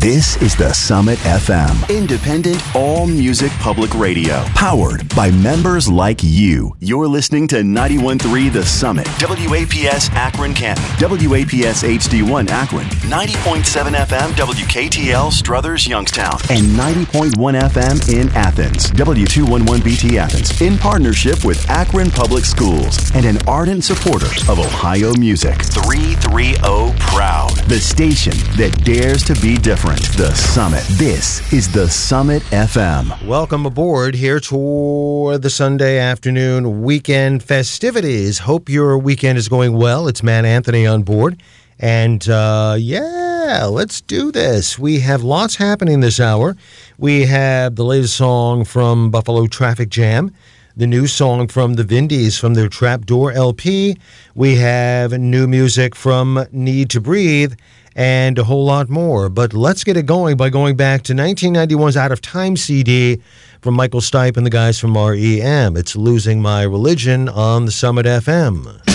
This is the Summit FM, independent all-music public radio, powered by members like you. You're listening to 91.3 The Summit, WAPS Akron Canton, WAPS HD1 Akron, 90.7 FM WKTL Struthers Youngstown, and 90.1 FM in Athens, W211BT Athens, in partnership with Akron Public Schools and an ardent supporter of Ohio music. 330 Proud, the station that dares to be different. The Summit. This is the Summit FM. Welcome aboard here toward the Sunday afternoon weekend festivities. Hope your weekend is going well. It's Matt Anthony on board. And let's do this. We have lots happening this hour. We have the latest song from Buffalo Traffic Jam, the new song from the Vindies from their Trapdoor LP. We have new music from Need to Breathe, and a whole lot more. But let's get it going by going back to 1991's Out of Time CD from Michael Stipe and the guys from REM. It's Losing My Religion on the Summit FM.